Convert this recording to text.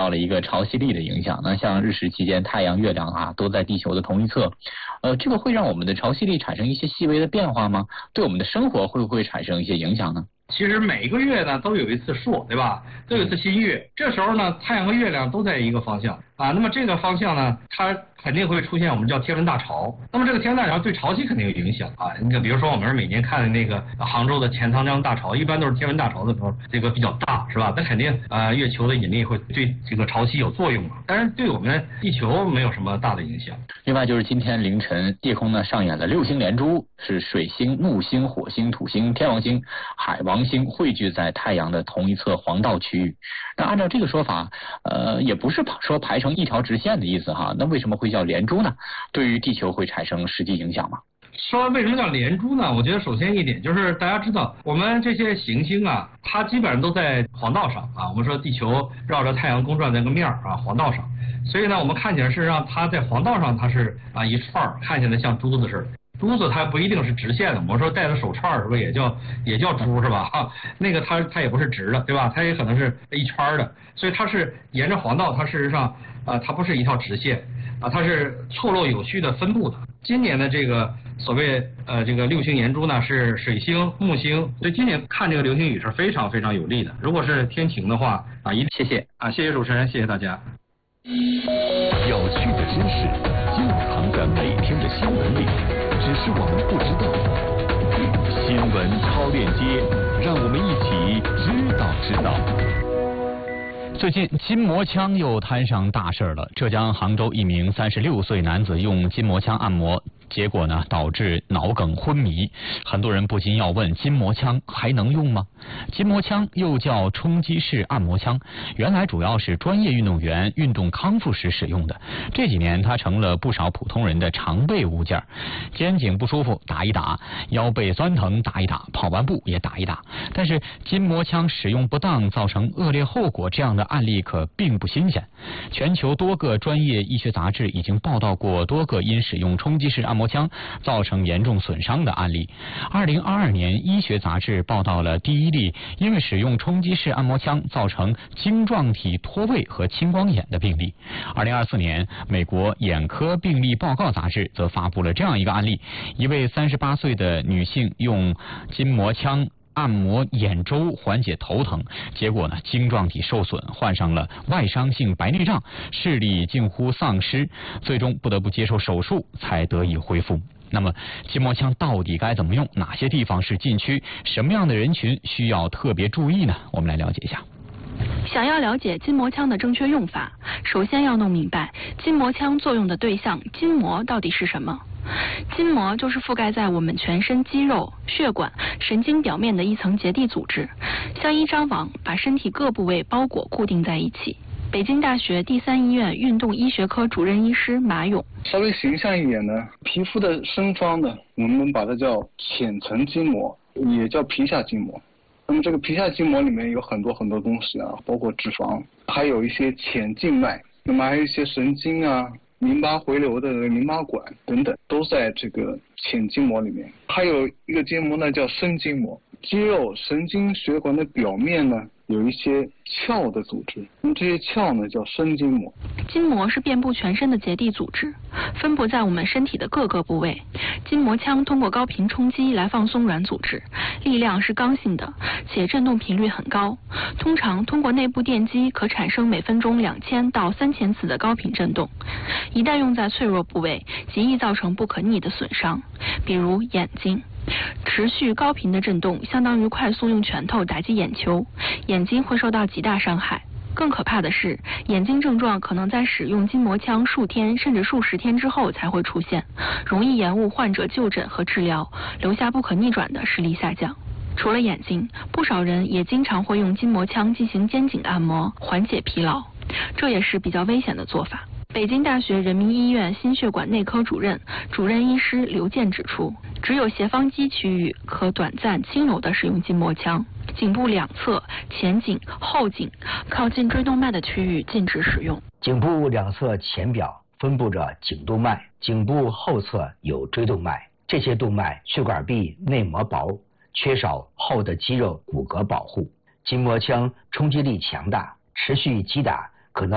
到了一个潮汐力的影响。那像日食期间，太阳、月亮啊都在地球的同一侧，这个会让我们的潮汐力产生一些细微的变化吗？对我们的生活会不会产生一些影响呢？ 其实每个月呢都有一次朔，对吧？都有一次新月，这时候呢太阳和月亮都在一个方向啊。那么这个方向呢，它肯定会出现我们叫天文大潮。那么这个天文大潮对潮汐肯定有影响啊。你看，比如说我们每年看的那个杭州的钱塘江大潮，一般都是天文大潮的时候，这个比较大，是吧？那肯定月球的引力会对这个潮汐有作用嘛。但是对我们地球没有什么大的影响。 另外就是今天凌晨夜空呢上演了6星连珠，是水星、木星、火星、土星、天王星、海王星汇聚在太阳的同一侧黄道区域。那按照这个说法，也不是说排成一条直线的意思哈。那为什么会叫连珠呢？对于地球会产生实际影响吗？ 说为什么叫连珠呢？我觉得首先一点就是大家知道，我们这些行星啊，它基本上都在黄道上啊。我们说地球绕着太阳公转那个面啊，黄道上，所以呢，我们看起来事实上它在黄道上它是一串看起来像珠子似的。珠子它不一定是直线的，我们说戴的手串是不是也叫珠是吧？那个它也不是直的，对吧？它也可能是一圈的，所以它是沿着黄道，它事实上它不是一条直线啊，它是错落有序的分布的。今年的这个所谓这个6星连珠呢是水星、木星，所以今年看这个流星雨是非常非常有利的。如果是天晴的话谢谢谢谢主持人，谢谢大家。 有趣的知识就藏在每天的新闻里，只是我们不知道。新闻超链接，让我们一起知道。 最近筋膜枪又摊上大事了。浙江杭州一名36岁男子用筋膜枪按摩，结果呢导致脑梗昏迷。很多人不禁要问，筋膜枪还能用吗？筋膜枪又叫冲击式按摩枪，原来主要是专业运动员运动康复时使用的。这几年它成了不少普通人的常备物件，肩颈不舒服打一打，腰背酸疼打一打，跑完步也打一打。但是筋膜枪使用不当造成恶劣后果，这样的案例可并不新鲜。全球多个专业医学杂志已经报道过多个因使用冲击式按摩枪造成严重损伤的案例。2022年医学杂志报道了第一例因为使用冲击式按摩枪造成晶状体脱位和青光眼的病例。2024年美国眼科病例报告杂志则发布了这样一个案例，一位38岁的女性用筋膜枪按摩眼周缓解头疼，结果呢晶状体受损，患上了外伤性白内障，视力近乎丧失，最终不得不接受手术才得以恢复。那么筋膜枪到底该怎么用？哪些地方是禁区？什么样的人群需要特别注意呢？我们来了解一下。 想要了解筋膜枪的正确用法，首先要弄明白筋膜枪作用的对象筋膜到底是什么。筋膜就是覆盖在我们全身肌肉、血管、神经表面的一层结缔组织，像一张网把身体各部位包裹固定在一起。北京大学第3医院运动医学科主任医师马勇， 稍微形象一点呢，皮肤的深方呢，我们把它叫浅层筋膜，也叫皮下筋膜。那么这个皮下筋膜里面有很多东西啊，包括脂肪，还有一些浅静脉，那么还有一些神经啊、淋巴回流的淋巴管等等，都在这个浅筋膜里面。还有一个筋膜呢叫深筋膜，肌肉、神经血管的表面呢有一些鞘的组织，那么这些鞘呢叫深筋膜。 筋膜是遍布全身的结缔组织，分布在我们身体的各个部位。筋膜枪通过高频冲击来放松软组织，力量是刚性的，且振动频率很高。通常通过内部电击可产生每分钟2000到3000次的高频振动。一旦用在脆弱部位，极易造成不可逆的损伤，比如眼睛。持续高频的振动相当于快速用拳头打击眼球，眼睛会受到极大伤害。更可怕的是，眼睛症状可能在使用筋膜枪数天甚至数十天之后才会出现，容易延误患者就诊和治疗，留下不可逆转的视力下降。除了眼睛，不少人也经常会用筋膜枪进行肩颈按摩，缓解疲劳，这也是比较危险的做法。北京大学人民医院心血管内科主任医师刘健指出，只有斜方肌区域可短暂轻柔地使用筋膜枪，颈部两侧、前颈、后颈靠近椎动脉的区域禁止使用。 颈部两侧前表分布着颈动脉，颈部后侧有椎动脉，这些动脉血管壁内膜薄，缺少厚的肌肉骨骼保护。筋膜枪冲击力强大，持续击打